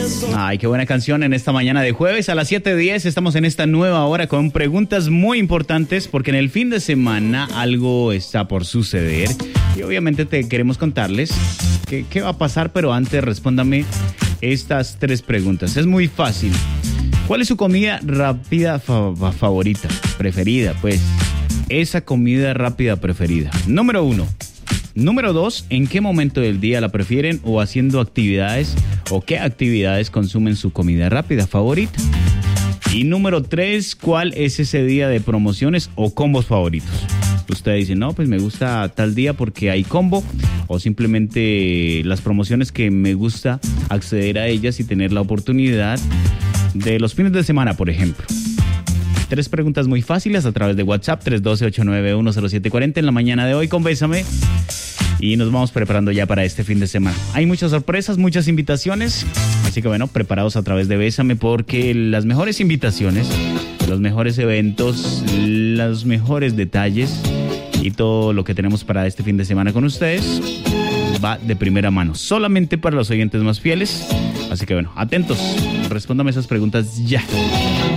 Ay, qué buena canción en esta mañana de jueves a las 7:10. Estamos en esta nueva hora con preguntas muy importantes porque en el fin de semana algo está por suceder y obviamente te queremos contarles qué va a pasar, pero antes respóndame estas 3 preguntas. Es muy fácil. ¿Cuál es su comida rápida favorita? Preferida, pues. Esa comida rápida preferida. Número 1. Número 2, ¿en qué momento del día la prefieren o haciendo actividades o qué actividades consumen su comida rápida favorita? Y número 3, ¿cuál es ese día de promociones o combos favoritos? Usted dice, no, pues me gusta tal día porque hay combo o simplemente las promociones que me gusta acceder a ellas y tener la oportunidad de los fines de semana, por ejemplo. 3 preguntas muy fáciles a través de WhatsApp 312-891-0740 en la mañana de hoy con Bésame. Y nos vamos preparando ya para este fin de semana. Hay muchas sorpresas, muchas invitaciones. Así que bueno, preparados a través de Bésame porque las mejores invitaciones, los mejores eventos, los mejores detalles y todo lo que tenemos para este fin de semana con ustedes va de primera mano. Solamente para los oyentes más fieles. Así que bueno, atentos. Respóndame esas preguntas ya.